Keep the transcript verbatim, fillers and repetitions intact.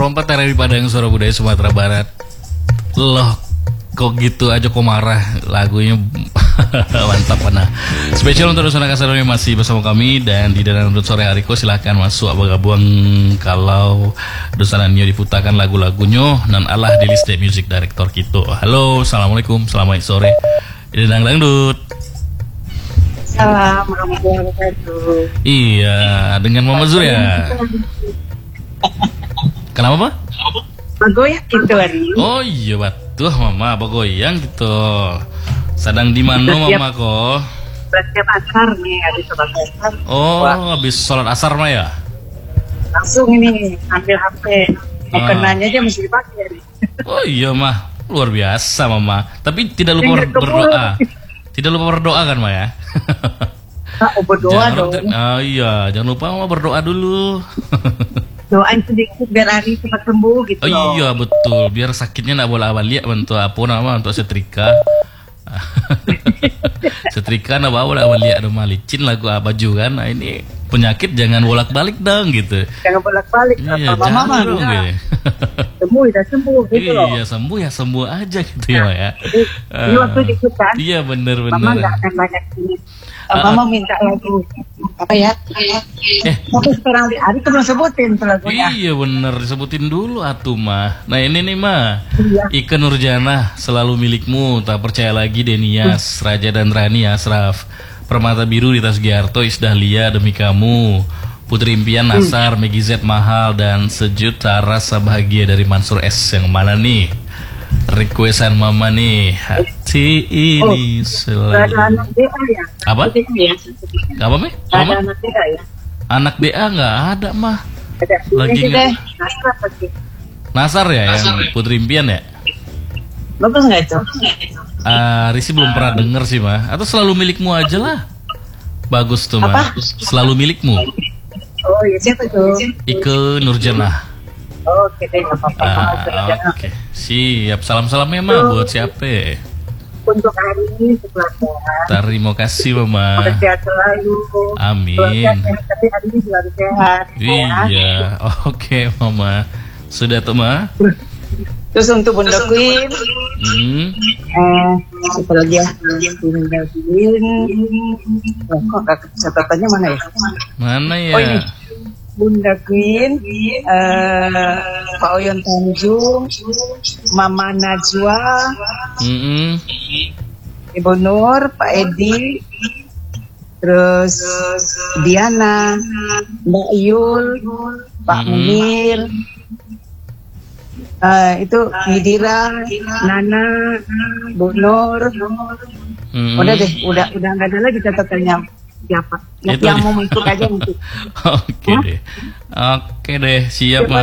empat R R I Padang, Suara Budaya Sumatera Barat. Loh, kok gitu aja kok marah. Lagunya mantap mana. Spesial untuk Dosana Kasaroni masih bersama kami. Dan di dalam Dut Sore Hariko silahkan masuk bergabung kalau Dosana Nio diputarkan lagu-lagunya. Dan Allah di list music director kita. Halo, assalamualaikum, selamat sore. Ini Dang Dangdut. Salam warahmatullahi wabarakatuh. Iya, dengan Mama Zur ya. Kenapa, Pak? Bagoyang gitu hari. Oh iya, betul Mama, bagoyang gitu. Sedang di mana Mama kok? Setiap asar nih, habis sholat asar. Oh, Wah. habis sholat asar mah ya? Langsung ini ambil H P. Mau Ah. kenanya aja mesti dipakai. Oh iya mah, luar biasa Mama. Tapi tidak lupa ber- berdoa. Tidak lupa berdoa kan Ma ya? Ah, oh, berdoa Jangan- dong. Oh iya, jangan lupa Mama berdoa dulu. Doain sedikit biar hari cepat sembuh gitu. Oh loh. iya betul, biar sakitnya nak bola balik bentuk apa nama untuk setrika. Setrika nak bawa bola balik ada malicin lagu apa juga kan. Nah ini penyakit jangan bolak-balik dong gitu. Jangan bolak-balik. Iya, Kata mama mah jangan dong ya. gitu. Sembuh ya sembuh gitu loh. Iya, sembuh ya sembuh aja gitu ya Ma ya. Jadi, ini waktu dikit kan. Iya bener-bener. Mama nggak akan banyak ini. Ah, Mama minta lagu apa ya? Eh. Tapi sekarang di hari tuh belum sebutin tuh lagunya. Iya bener, disebutin dulu atuh mah. Nah ini nih mah, Iya. Ike Nurjana selalu milikmu. Tak percaya lagi Denias, Raja dan Rani Asraf, Permata Biru di Tas Giarto, Isdahlia Demi Kamu, Putri Impian Nasar, Megi Z Mahal, dan Sejuta Rasa Bahagia dari Mansur S. Yang mana nih? Requestan Mama nih, hati ini Gak ada selalu. anak D A ya? Apa? D A ya? Apa meh? Gak ada Mama? anak D A ya? Anak D A nggak ada mah. Ada. Lagi Ini nggak- deh. Nasra pasti. Nasar ya yang Putri Impian ya? Bagus nggak itu? Ah, Risi belum pernah denger sih mah. Atau selalu milikmu aja lah. Bagus tuh mah. Apa? Selalu milikmu. Oh iya siapa tuh? Ike Nurjana. Oh, oke deh nggak apa-apa. Ah, Oke, siap. Salam-salamnya mah buat siapa? Untuk hari ini setelah sehat. Terima kasih mama. Sehat selalu. Amin. Keluarga sehat, tapi hari ini selalu sehat. Ya. Iya, oke mama. Sudah tuh mah. Terus untuk Bunda Queen, Hmm. eh, siapa lagi ya? Bunda Queen. Oh, kok nggak catatannya mana ya? Mana ya? Oh, ini. Bunda Queen, eh, Pak Oyon Tanjung, Mama Najwa, Mm-mm. Ibu Nur, Pak Edi, terus Diana, Mbak Yul, Pak Mhm. Munir, eh, itu Widira, Nana, Bu Nur. Mm-mm. Udah deh, udah udah nggak ada lagi catatannya siapa. Itu Yang aja. mau masuk aja nanti. Oke deh. Oke deh, siap mah.